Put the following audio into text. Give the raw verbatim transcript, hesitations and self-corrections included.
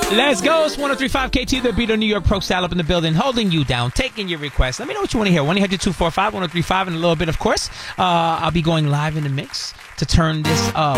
Let's go. It's one oh three point five K T, the beat of New York. Pro Style up in the building, holding you down, taking your requests. Let me know what you want to hear. one eight hundred two four five one oh three five in a little bit, of course. Uh, I'll be going live in the mix to turn this up.